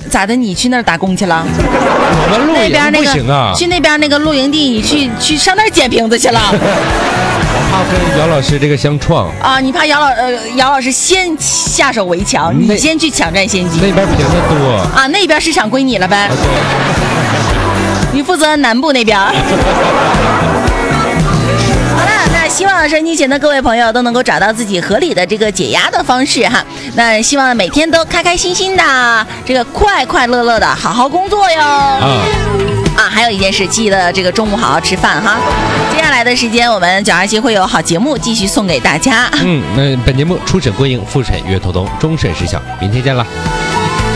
咋的？你去那儿打工去了？ 我们露营不行啊， 去那边那个露营地，你去上那儿捡瓶子去了。 我怕跟姚老师这个相撞啊！你怕姚老师先下手为强，你先去抢占先机。 那边瓶子多啊，那边市场归你了呗。你负责南部那边。希望收音机前的各位朋友都能够找到自己合理的这个解压的方式哈。那希望每天都开开心心的，这个快快乐乐的好好工作哟。还有一件事，记得这个中午好好吃饭哈。接下来的时间，我们927会有好节目继续送给大家。 那本节目初审归营，复审约头东，终审时效。明天见了。